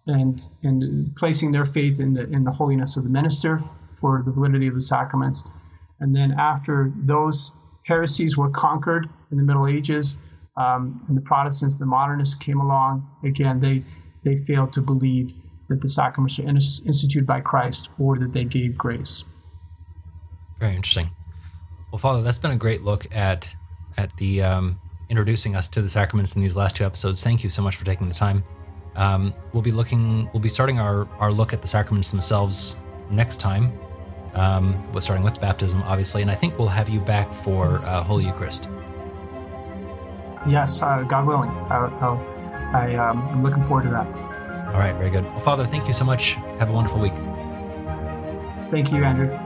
and placing their faith in the holiness of the minister for the validity of the sacraments. And then after those heresies were conquered in the Middle Ages, and the Protestants, the modernists came along, again, they failed to believe that the sacraments were instituted by Christ or that they gave grace. Very interesting. Well, Father, that's been a great look at the introducing us to the sacraments in these last 2 episodes. Thank you so much for taking the time. We'll be starting our look at the sacraments themselves next time. We're starting with baptism, obviously, and I think we'll have you back for Holy Eucharist. Yes, God willing. I'm looking forward to that. All right, very good. Well, Father, thank you so much. Have a wonderful week. Thank you, Andrew.